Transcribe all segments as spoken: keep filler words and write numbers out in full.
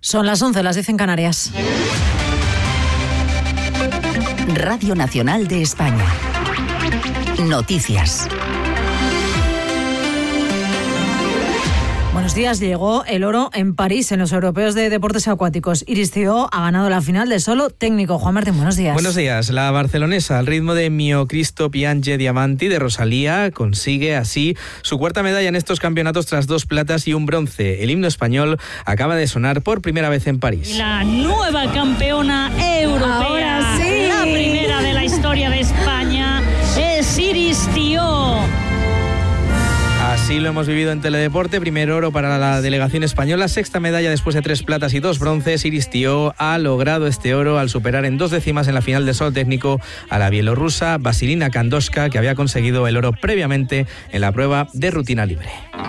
Son las once, las diez en Canarias. Radio Nacional de España. Noticias. Buenos días. Llegó el oro en París en los europeos de deportes acuáticos. Iris Thibaut ha ganado la final de solo técnico. Juan Martín, buenos días. Buenos días. La barcelonesa, al ritmo de Mio Cristo Piange Diamanti de Rosalía, consigue así su cuarta medalla en estos campeonatos tras dos platas y un bronce. El himno español acaba de sonar por primera vez en París. La nueva campeona europea. Ahora sí. La primera de la historia de España es Iris Thibaut. Así lo hemos vivido en Teledeporte. Primer oro para la delegación española, sexta medalla después de tres platas y dos bronces. Iris Thibaut ha logrado este oro al superar en dos décimas en la final de solo técnico a la bielorrusa Vasilina Kandoshka, que había conseguido el oro previamente en la prueba de rutina libre.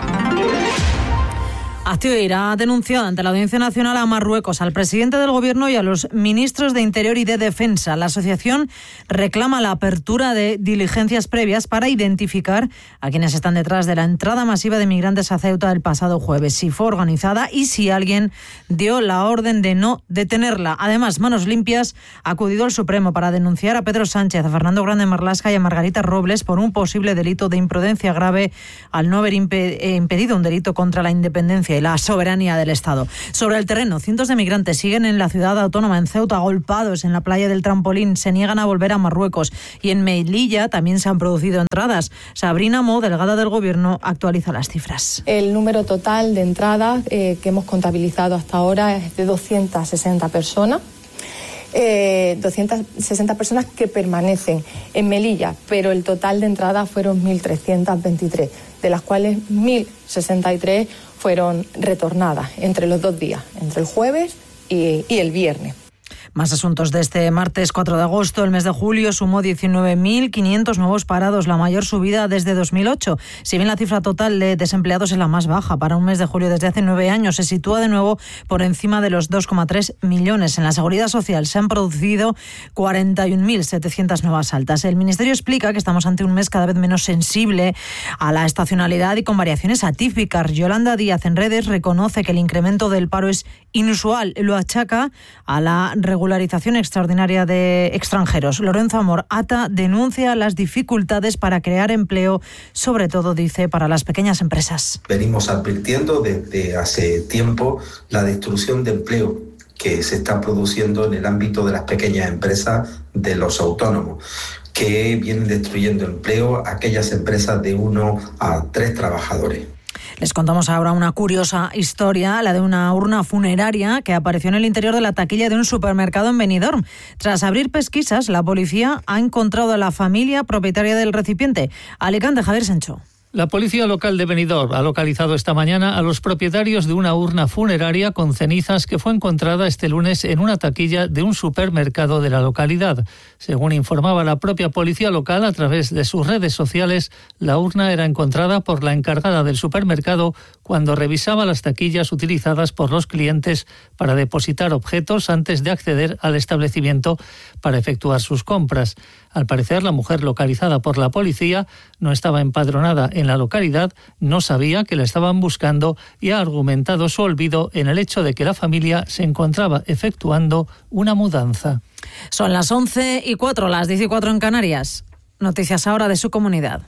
Actioir ha denunciado ante la Audiencia Nacional a Marruecos, al presidente del Gobierno y a los ministros de Interior y de Defensa. La asociación reclama la apertura de diligencias previas para identificar a quienes están detrás de la entrada masiva de migrantes a Ceuta el pasado jueves, si fue organizada y si alguien dio la orden de no detenerla. Además, Manos Limpias ha acudido al Supremo para denunciar a Pedro Sánchez, a Fernando Grande Marlaska y a Margarita Robles por un posible delito de imprudencia grave al no haber impedido un delito contra la independencia y la soberanía del Estado. Sobre el terreno, cientos de migrantes siguen en la ciudad autónoma, en Ceuta, agolpados en la playa del Trampolín. Se niegan a volver a Marruecos. Y en Melilla también se han producido entradas. Sabrina Mo, delegada del Gobierno, actualiza las cifras. El número total de entradas eh, que hemos contabilizado hasta ahora es de doscientas sesenta personas. Eh, doscientas sesenta personas que permanecen en Melilla, pero el total de entradas fueron mil trescientas veintitrés, de las cuales mil sesenta y tres fueron retornadas entre los dos días, entre el jueves y, y el viernes. Más asuntos de este martes cuatro de agosto. El mes de julio sumó diecinueve mil quinientos nuevos parados, la mayor subida desde dos mil ocho. Si bien la cifra total de desempleados es la más baja para un mes de julio desde hace nueve años, se sitúa de nuevo por encima de los dos coma tres millones. En la Seguridad Social se han producido cuarenta y un mil setecientas nuevas altas. El Ministerio explica que estamos ante un mes cada vez menos sensible a la estacionalidad y con variaciones atípicas. Yolanda Díaz en redes reconoce que el incremento del paro es inusual. Lo achaca a la regulación regularización extraordinaria de extranjeros. Lorenzo Amor Ata denuncia las dificultades para crear empleo, sobre todo, dice, para las pequeñas empresas. Venimos advirtiendo desde hace tiempo la destrucción de empleo que se está produciendo en el ámbito de las pequeñas empresas, de los autónomos, que vienen destruyendo empleo aquellas empresas de uno a tres trabajadores. Les contamos ahora una curiosa historia, la de una urna funeraria que apareció en el interior de la taquilla de un supermercado en Benidorm. Tras abrir pesquisas, la policía ha encontrado a la familia propietaria del recipiente. Alicante, Javier Sancho. La policía local de Benidorm ha localizado esta mañana a los propietarios de una urna funeraria con cenizas que fue encontrada este lunes en una taquilla de un supermercado de la localidad. Según informaba la propia policía local a través de sus redes sociales, la urna era encontrada por la encargada del supermercado cuando revisaba las taquillas utilizadas por los clientes para depositar objetos antes de acceder al establecimiento para efectuar sus compras. Al parecer, la mujer localizada por la policía no estaba empadronada en la localidad, no sabía que la estaban buscando y ha argumentado su olvido en el hecho de que la familia se encontraba efectuando una mudanza. Son las once y cuatro, las diez y cuatro en Canarias. Noticias ahora de su comunidad.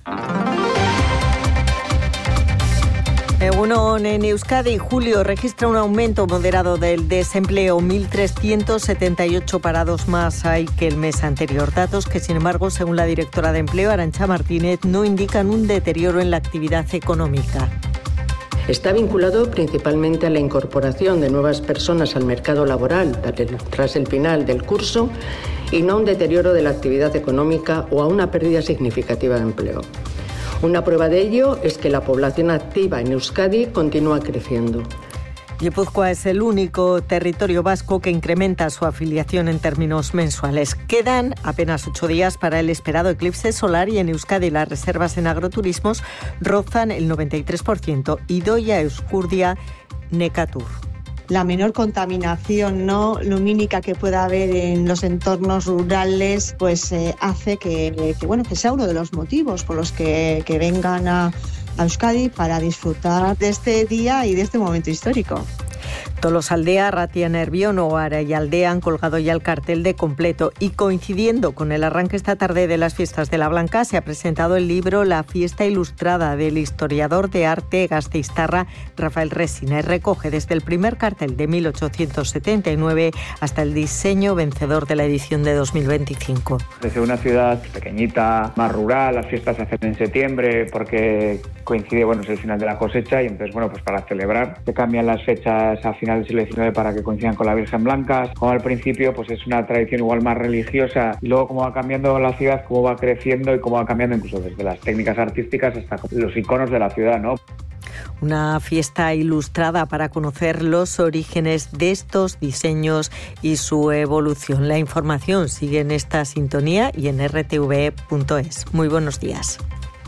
Egunon, en Euskadi, julio registra un aumento moderado del desempleo, mil trescientos setenta y ocho parados más hay que el mes anterior. Datos que, sin embargo, según la directora de Empleo, Arantxa Martínez, no indican un deterioro en la actividad económica. Está vinculado principalmente a la incorporación de nuevas personas al mercado laboral tras el final del curso y no a un deterioro de la actividad económica o a una pérdida significativa de empleo. Una prueba de ello es que la población activa en Euskadi continúa creciendo. Guipúzcoa es el único territorio vasco que incrementa su afiliación en términos mensuales. Quedan apenas ocho días para el esperado eclipse solar y en Euskadi las reservas en agroturismos rozan el noventa y tres por ciento. Idoia Euskurdia, Necatur. La menor contaminación no lumínica que pueda haber en los entornos rurales pues eh, hace que, que, bueno, que sea uno de los motivos por los que, que vengan a, a Euskadi para disfrutar de este día y de este momento histórico. Tolosaldea, Ratia, Nervión o Arayaldea han colgado ya el cartel de completo y coincidiendo con el arranque esta tarde de las fiestas de la Blanca se ha presentado el libro La fiesta ilustrada del historiador de arte gasteiztarra Rafael Resina y recoge desde el primer cartel de mil ochocientos setenta y nueve hasta el diseño vencedor de la edición de dos mil veinticinco. Desde una ciudad pequeñita, más rural, las fiestas se hacen en septiembre porque coincide, bueno, es el final de la cosecha y entonces, bueno, pues para celebrar se cambian las fechas a final del siglo diecinueve para que coincidan con la Virgen Blanca. Como al principio pues es una tradición igual más religiosa y luego cómo va cambiando la ciudad, cómo va creciendo y cómo va cambiando incluso desde las técnicas artísticas hasta los iconos de la ciudad, ¿no? Una fiesta ilustrada para conocer los orígenes de estos diseños y su evolución. La información sigue en esta sintonía y en r t v punto es. Muy buenos días.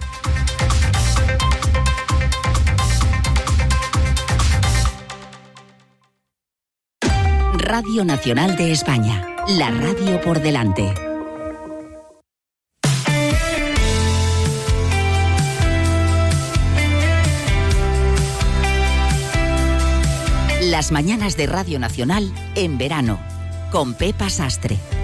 Radio Nacional de España, la radio por delante. Las mañanas de Radio Nacional en verano, con Pepa Sastre.